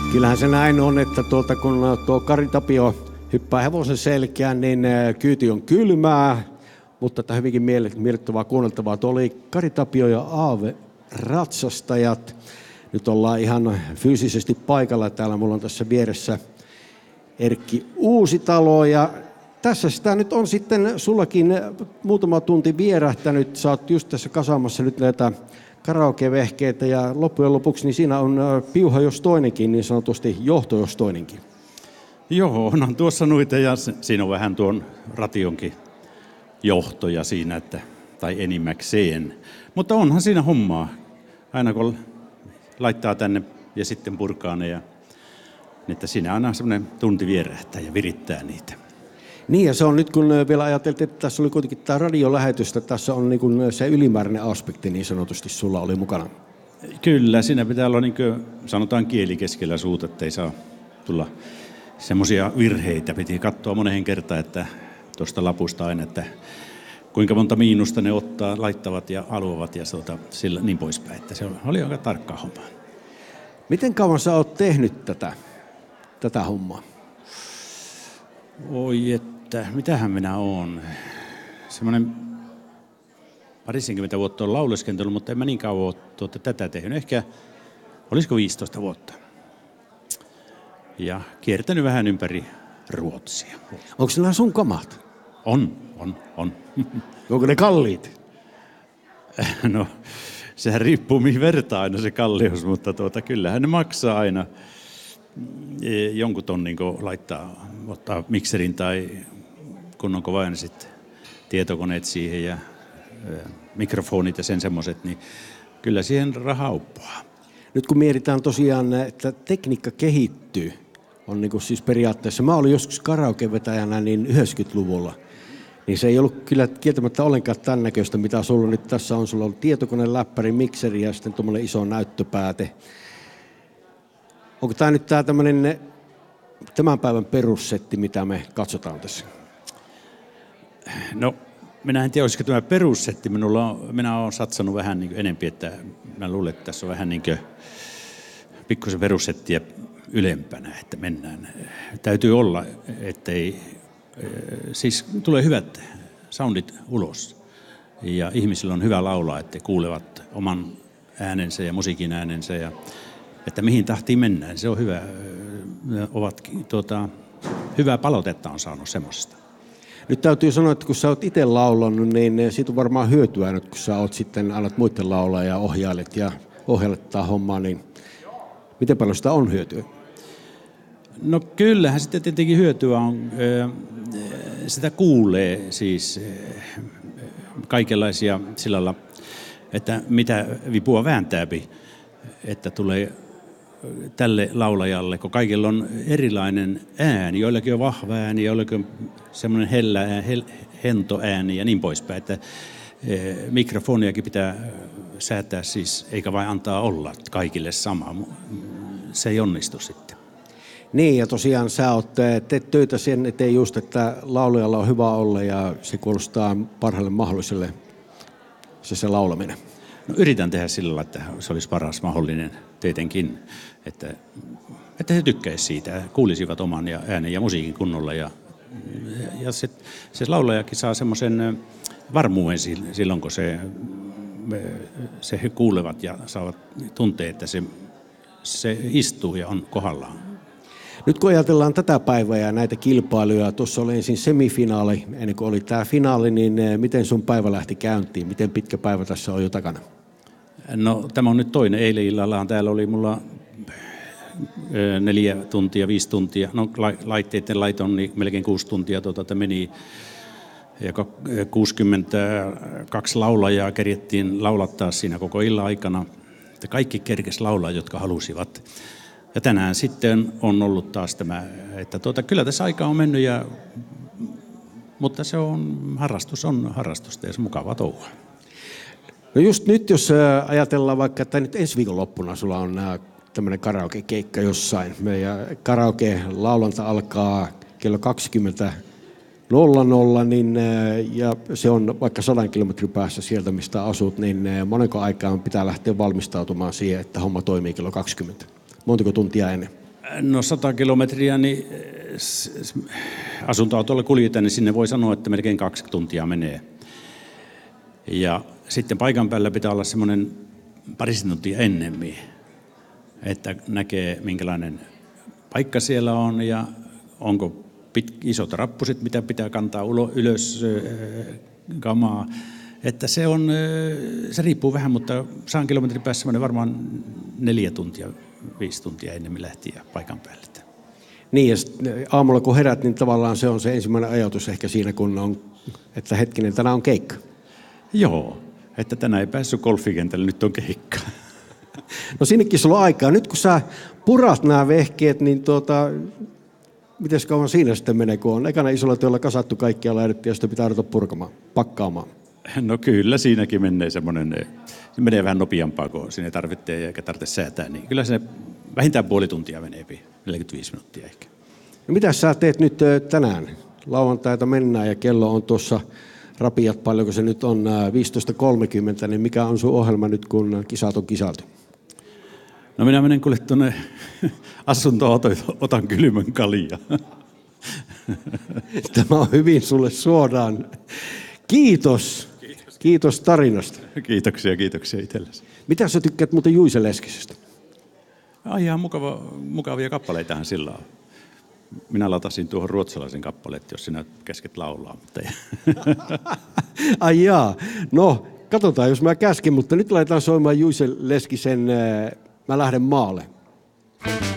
Kyllähän se näin on, että kun tuo Kari Tapio hyppää hevosen selkään, niin kyyti on kylmää, mutta että hyvinkin miellyttävää kuunneltavaa. Tuo oli Kari Tapio ja Aave ratsastajat. Nyt ollaan ihan fyysisesti paikalla. Täällä mulla on tässä vieressä Erkki Uusitalo ja tässä sitä nyt on sitten sullakin muutama tunti vierähtänyt. Sä oot just tässä kasaamassa nyt näitä karaoke-vehkeitä ja loppujen lopuksi niin siinä on piuha jos toinenkin, niin sanotusti johto jos toinenkin. Joo, onhan tuossa noita ja siinä on vähän tuon rationkin johtoja siinä, että, tai enimmäkseen. Mutta onhan siinä hommaa, aina kun laittaa tänne ja sitten purkaa ne, ja, että siinä aina semmoinen tunti vierähtää ja virittää niitä. Niin ja se on nyt kun vielä ajateltiin, että tässä oli kuitenkin tämä radiolähetystä, tässä on niin kuin se ylimääräinen aspekti niin sanotusti sulla oli mukana. Kyllä, siinä pitää olla niin kuin sanotaan kieli keskellä suuta, että ei saa tulla semmoisia virheitä. Piti katsoa moneen kertaan, että tuosta lapusta aina, että kuinka monta miinusta ne ottaa, laittavat ja haluavat ja sillä niin poispäin. Että se oli aika tarkkaa hommaa. Miten kauan sä oot tehnyt tätä hommaa? Oi, että mitähän minä oon. Semmoinen 20 vuotta on lauleskentellyt, mutta en mä niin kauan ole tätä tehnyt. Ehkä, olisiko 15 vuotta. Ja kiertänyt vähän ympäri Ruotsia. Onko nämä sun kamat? On. Onko ne kalliit? No, sehän riippuu mihin vertaa aina se kallius, mutta kyllähän ne maksaa aina jonkun tonnin, kun ottaa mikserin tai kunnon kovan sitten tietokoneet siihen ja mikrofonit ja sen semmoiset, niin kyllä siihen rahaa uppoaa. Nyt kun mietitään tosiaan, että tekniikka kehittyy, on niin kuin siis periaatteessa, mä olin joskus karaoke-vetäjänä niin 90-luvulla, niin se ei ollut kyllä kieltämättä ollenkaan tämän näköistä, mitä sulla nyt tässä on. Sulla on tietokone, läppäri, mikseri ja sitten tuommoinen iso näyttöpääte. Onko tämä nyt tämmöinen tämän päivän perussetti, mitä me katsotaan tässä? No, minä en tiedä, olisiko tämä perussetti. Minä olen satsannut vähän niin enempi, että mä luulen, että tässä on vähän niin kuin pikkusen perussettiä ylempänä, että mennään. Täytyy olla, ettei, siis tulee hyvät soundit ulos ja ihmisillä on hyvä laulaa, että kuulevat oman äänensä ja musiikin äänensä ja että mihin tahtiin mennään. Se on hyvä, hyvää palautetta on saanut semmoisesta. Nyt täytyy sanoa, että kun sä oot itse laulanut, niin siitä on varmaan hyötyä nyt, kun sä oot sitten annat muiden laulaa ja ohjailet tätä hommaa, niin miten paljon sitä on hyötyä? No kyllähän sitten tietenkin hyötyä on, sitä kuulee siis kaikenlaisia sillä lailla, että mitä vipua vääntääpi, että tulee tälle laulajalle, kun kaikilla on erilainen ääni, joillakin on vahva ääni, joillakin on semmoinen hento ääni ja niin poispäin, että mikrofoniakin pitää säätää siis, eikä vain antaa olla kaikille sama. Se ei onnistu sitten. Niin ja tosiaan sä teet töitä sen eteen just, että laulajalla on hyvä olla ja se kuulostaa parhaalle mahdolliselle se laulaminen. No, yritän tehdä sillä lailla, että se olisi paras mahdollinen tietenkin, että he tykkäisivät siitä, kuulisivat oman äänen ja musiikin kunnolla. Ja se laulajakin saa semmoisen varmuuden silloin, kun se he kuulevat ja saavat tuntea, että se istuu ja on kohdallaan. Nyt kun ajatellaan tätä päivää ja näitä kilpailuja, tuossa oli ensin semifinaali, ennen kuin oli tämä finaali, niin miten sun päivä lähti käyntiin? Miten pitkä päivä tässä on jo takana? No tämä on nyt toinen. Eilen illallahan täällä oli mulla 4 tuntia, 5 tuntia. No laitteiden laiton niin melkein 6 tuntia meni. Ja 62 laulajaa kerjettiin laulattaa siinä koko illan aikana. Että kaikki kerkes laulaa, jotka halusivat. Ja tänään sitten on ollut taas tämä, että kyllä tässä aika on mennyt, mutta se on harrastusta ja se on mukavaa touhua. No just nyt, jos ajatellaan vaikka, että nyt ensi viikonloppuna sulla on tämmöinen karaoke-keikka jossain. Meidän karaoke-laulanta alkaa kello 20.00, niin, ja se on vaikka 100 kilometrin päässä sieltä, mistä asut, niin monenko aikaan pitää lähteä valmistautumaan siihen, että homma toimii kello 20? Montako tuntia ennen? No 100 kilometriä, niin asuntoautolla kuljetaan, niin sinne voi sanoa, että melkein 2 tuntia menee. Ja sitten paikan päällä pitää olla semmoinen parisen tuntia ennemmin, että näkee minkälainen paikka siellä on ja onko isot rappuset, mitä pitää kantaa ylös kamaa. Että se riippuu vähän, mutta 100 kilometrin päässä semmoinen varmaan 4 tuntia, 5 tuntia ennemmin lähtiä paikan päälle. Niin, ja aamulla kun herät, niin tavallaan se on se ensimmäinen ajatus ehkä siinä, kun on, että hetkinen, tänään on keikka. Joo, että tänään ei päässyt golfikentälle, nyt on keikka. No sinnekin sulla on aikaa. Nyt kun sä purat nämä vehkeet, niin miten kauan siinä sitten menee, kun on ekana isolla työllä kasattu kaikkia lähdettiin ja sitten pitää ruveta purkamaan, pakkaamaan? No kyllä siinäkin menee semmoinen, se menee vähän nopeampaa, kun sinne tarvitsee eikä tarvitse säätää, niin kyllä se vähintään puoli tuntia menee, 45 minuuttia ehkä. No mitä sä teet nyt tänään? Lauantaita mennään ja kello on tuossa rapiat paljon, kun se nyt on 15.30, niin mikä on sun ohjelma nyt, kun kisat on kisaltu? No minä menen kuule tuonne asuntoon, otan kylmän kaljaa. Tämä on hyvin sulle suoraan. Kiitos tarinasta. Kiitoksia itsellesi. Mitä sä tykkäät muuten Juise Leskisestä? Ihan mukavia kappaleitahan sillä on. Minä latasin tuohon ruotsalaisen kappaleet, jos sinä käsket laulaa. Mutta Ai jaa. No, katsotaan, jos mä käsken, mutta nyt laitetaan soimaan Juise Leskisen Mä lähden maalle.